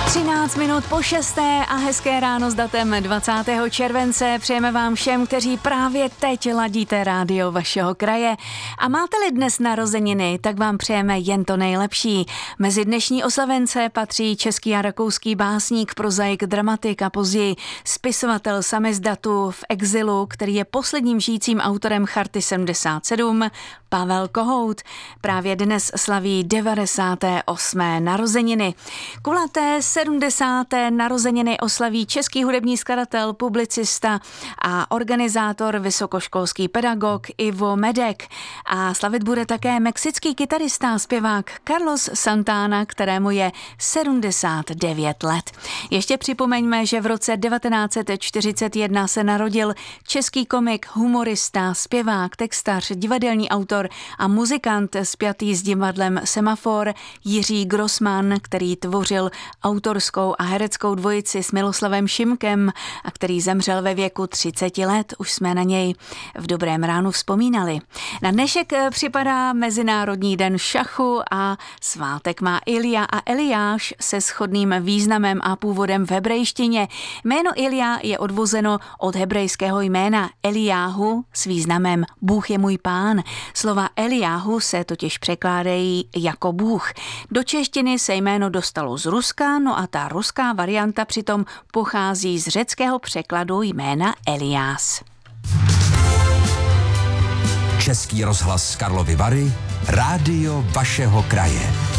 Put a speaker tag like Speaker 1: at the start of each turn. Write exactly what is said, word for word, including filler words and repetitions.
Speaker 1: třináct minut po šesté a hezké ráno s datem dvacátého července přejeme vám všem, kteří právě teď ladíte rádio vašeho kraje. A máte-li dnes narozeniny, tak vám přejeme jen to nejlepší. Mezi dnešní oslavence patří český a rakouský básník, prozaik, dramatik a později spisovatel samizdatu v exilu, který je posledním žijícím autorem Charty sedmdesát sedm, Pavel Kohout. Právě dnes slaví devadesáté osmé narozeniny. Kulaté sedmdesáté narozeniny oslaví český hudební skladatel, publicista a organizátor, vysokoškolský pedagog Ivo Medek. A slavit bude také mexický kytarista a zpěvák Carlos Santana, kterému je sedmdesát devět let. Ještě připomeňme, že v roce devatenáct set čtyřicet jedna se narodil český komik, humorista, zpěvák, textař, divadelní autor a muzikant spjatý s divadlem Semafor Jiří Grossman, který tvořil autorskou a hereckou dvojici s Miloslavem Šimkem a který zemřel ve věku třicet let. Už jsme na něj v Dobrém ránu vzpomínali. Na dnešek připadá Mezinárodní den šachu a svátek má Ilja a Eliáš se shodným významem a původem v hebrejštině. Jméno Ilja je odvozeno od hebrejského jména Eliáhu s významem Bůh je můj pán. Slova Eliáhu se totiž překládají jako Bůh. Do češtiny se jméno dostalo z Ruska, no a ta ruská varianta přitom pochází z řeckého překladu jména Eliás.
Speaker 2: Český rozhlas Karlovy Vary, rádio vašeho kraje.